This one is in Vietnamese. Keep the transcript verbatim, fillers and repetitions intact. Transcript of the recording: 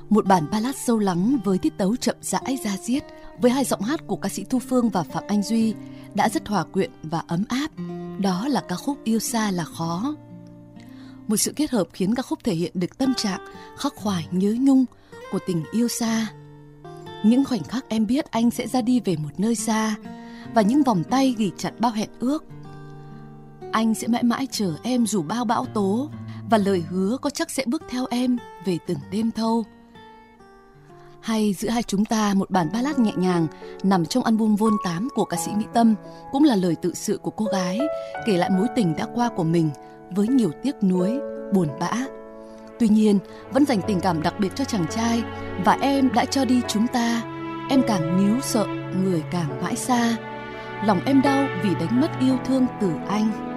Một bản ballad sâu lắng với tiết tấu chậm rãi da diết, với hai giọng hát của ca sĩ Thu Phương và Phạm Anh Duy đã rất hòa quyện và ấm áp. Đó là ca khúc Yêu Xa Là Khó. Một sự kết hợp khiến ca khúc thể hiện được tâm trạng khắc khoải nhớ nhung của tình yêu xa. Những khoảnh khắc em biết anh sẽ ra đi về một nơi xa, và những vòng tay ghi chặt bao hẹn ước. Anh sẽ mãi mãi chờ em dù bao bão tố, và lời hứa có chắc sẽ bước theo em về từng đêm thâu. Hay Giữa Hai Chúng Ta, một bản ballad nhẹ nhàng nằm trong album Vol tám của ca sĩ Mỹ Tâm, cũng là lời tự sự của cô gái kể lại mối tình đã qua của mình với nhiều tiếc nuối, buồn bã. Tuy nhiên, vẫn dành tình cảm đặc biệt cho chàng trai. Và em đã cho đi chúng ta, em càng níu sợ, người càng mãi xa. Lòng em đau vì đánh mất yêu thương từ anh.